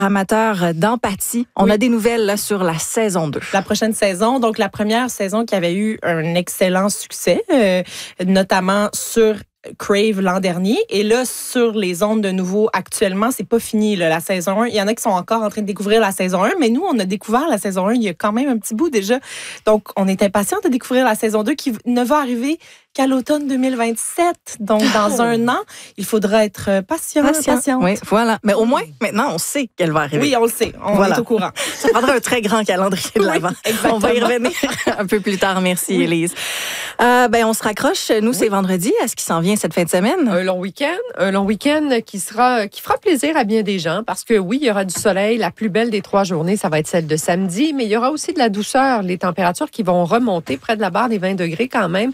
Amateur d'empathie. On a des nouvelles là, sur la saison 2. La prochaine saison, donc la première saison qui avait eu un excellent succès, notamment sur Crave l'an dernier. Et là, sur les ondes de nouveau, actuellement, c'est pas fini, là, la saison 1. Il y en a qui sont encore en train de découvrir la saison 1, mais nous, on a découvert la saison 1 il y a quand même un petit bout déjà. Donc, on est impatients de découvrir la saison 2 qui ne va arriver qu'à l'automne 2027. Donc, dans un an, il faudra être patiente. Oui, voilà. Mais au moins, maintenant, on sait qu'elle va arriver. Oui, on le sait. On est au courant. Ça prendra un très grand calendrier de l'avant. On va y revenir un peu plus tard. Merci, Élise. On se raccroche. Nous, c'est vendredi. Est-ce qu'il s'en vient cette fin de semaine? Un long week-end qui fera plaisir à bien des gens parce que oui, il y aura du soleil. La plus belle des 3 journées, ça va être celle de samedi, mais il y aura aussi de la douceur. Les températures qui vont remonter près de la barre des 20 degrés quand même.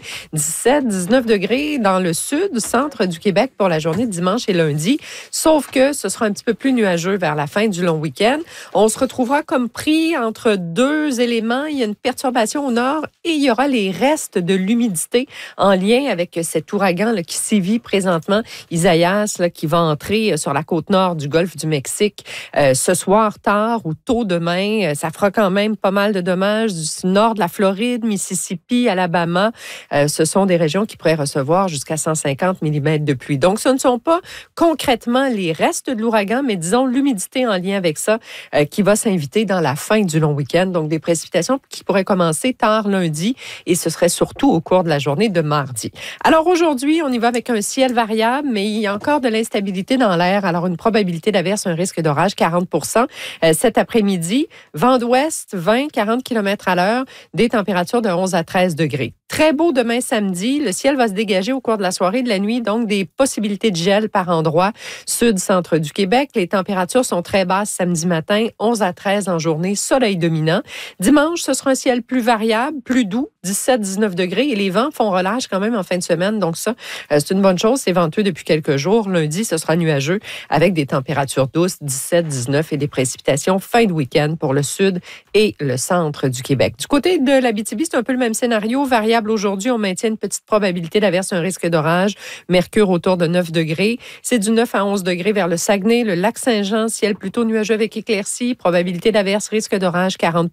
19 degrés dans le sud, centre du Québec pour la journée de dimanche et lundi. Sauf que ce sera un petit peu plus nuageux vers la fin du long week-end. On se retrouvera comme pris entre 2 éléments. Il y a une perturbation au nord et il y aura les restes de l'humidité en lien avec cet ouragan là, qui sévit présentement, Isaias, là, qui va entrer sur la côte nord du golfe du Mexique ce soir tard ou tôt demain. Ça fera quand même pas mal de dommages du nord de la Floride, Mississippi, Alabama. Ce sont des régions qui pourraient recevoir jusqu'à 150 mm de pluie. Donc, ce ne sont pas concrètement les restes de l'ouragan, mais disons l'humidité en lien avec ça qui va s'inviter dans la fin du long week-end. Donc, des précipitations qui pourraient commencer tard lundi et ce serait surtout au cours de la journée de mardi. Alors, aujourd'hui, on y va avec un ciel variable, mais il y a encore de l'instabilité dans l'air. Alors, une probabilité d'averse, un risque d'orage, 40 cet après-midi. Vent d'ouest, 20-40 km à l'heure, des températures de 11 à 13 degrés. Très beau demain samedi. Le ciel va se dégager au cours de la soirée et de la nuit, donc des possibilités de gel par endroit. Sud-centre du Québec, les températures sont très basses samedi matin, 11 à 13 en journée, soleil dominant. Dimanche, ce sera un ciel plus variable, plus doux, 17-19 degrés et les vents font relâche quand même en fin de semaine. Donc ça, c'est une bonne chose. C'est venteux depuis quelques jours. Lundi, ce sera nuageux avec des températures douces, 17-19 et des précipitations fin de week-end pour le sud et le centre du Québec. Du côté de l'Abitibi, c'est un peu le même scénario. Variable aujourd'hui, on maintient une petite probabilité d'averse, un risque d'orage. Mercure autour de 9 degrés. C'est du 9 à 11 degrés vers le Saguenay, le lac Saint-Jean, ciel plutôt nuageux avec éclaircies. Probabilité d'averse, risque d'orage, 40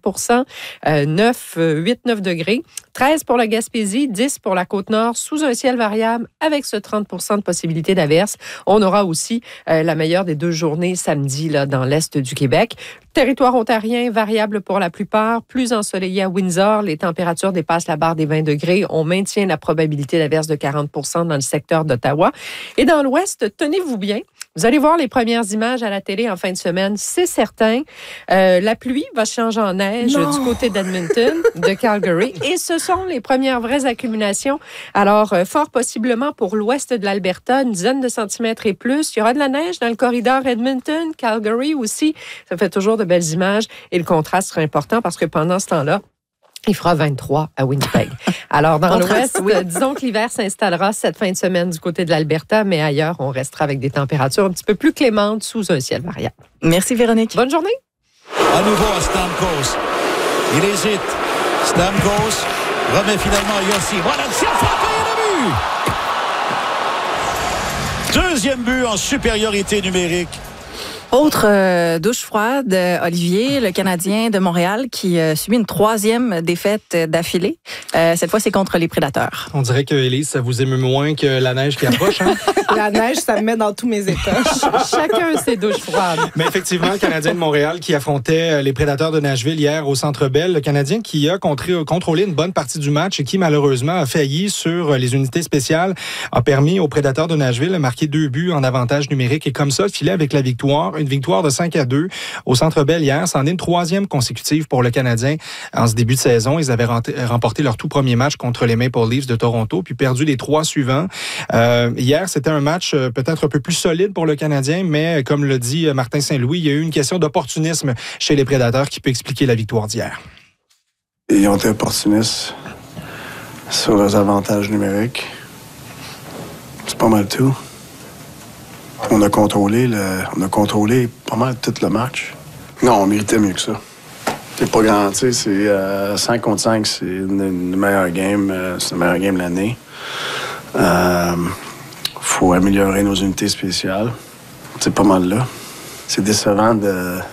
8-9 degrés. 13 pour la Gaspésie, 10 pour la Côte-Nord, sous un ciel variable avec ce 30 de possibilité d'averse. On aura aussi la meilleure des 2 journées samedi là, dans l'est du Québec. Territoire ontarien, variable pour la plupart, plus ensoleillé à Windsor. Les températures dépassent la barre des 20 degrés. On maintient la probabilité d'averse de 40 dans le secteur d'Ottawa. Et dans l'ouest, tenez-vous bien. Vous allez voir les premières images à la télé en fin de semaine, c'est certain. La pluie va changer en neige du côté d'Edmonton, de Calgary. Et ce sont les premières vraies accumulations. Alors, fort possiblement pour l'ouest de l'Alberta, une dizaine de centimètres et plus. Il y aura de la neige dans le corridor Edmonton, Calgary aussi. Ça fait toujours de belles images. Et le contraste sera important parce que pendant ce temps-là, il fera 23 à Winnipeg. Alors, dans l'ouest, disons que l'hiver s'installera cette fin de semaine du côté de l'Alberta, mais ailleurs, on restera avec des températures un petit peu plus clémentes sous un ciel variable. Merci, Véronique. Bonne journée. À nouveau à Stamkos. Il hésite. Stamkos remet finalement à Yossi. Voilà, le tir frappé et le but! Deuxième but en supériorité numérique. Autre douche froide, Olivier, le Canadien de Montréal qui subit une 3e défaite d'affilée. Cette fois, c'est contre les Prédateurs. On dirait que, Élise, ça vous émeut moins que la neige qui approche, hein? La neige, ça me met dans tous mes états. Chacun ses douches froides. Mais effectivement, le Canadien de Montréal qui affrontait les Prédateurs de Nashville hier au Centre Bell. Le Canadien qui a contrôlé une bonne partie du match et qui, malheureusement, a failli sur les unités spéciales, a permis aux Prédateurs de Nashville de marquer 2 buts en avantage numérique et comme ça, filer avec la victoire. Une victoire de 5-2 au Centre Bell hier. C'en est une 3e consécutive pour le Canadien en ce début de saison. Ils avaient remporté leur tout premier match contre les Maple Leafs de Toronto, puis perdu les 3 suivants. Hier, c'était un match peut-être un peu plus solide pour le Canadien, mais comme le dit Martin Saint-Louis, il y a eu une question d'opportunisme chez les Prédateurs qui peut expliquer la victoire d'hier. Ils ont été opportunistes sur leurs avantages numériques. C'est pas mal tout. On a contrôlé pas mal tout le match. Non, on méritait mieux que ça. C'est pas grand, tu sais, c'est 5 contre 5, c'est une meilleure game, c'est la meilleure game de l'année. Faut améliorer nos unités spéciales. C'est pas mal là. C'est décevant de